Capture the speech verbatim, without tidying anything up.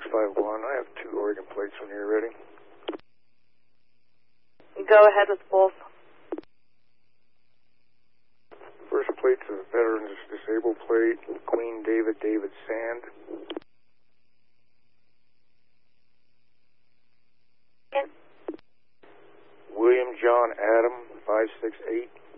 five one. I have two Oregon plates when you're ready. Go ahead with both. First plate's a Veterans Disabled plate, Queen David David Sand. Okay. William John Adam, five six eight.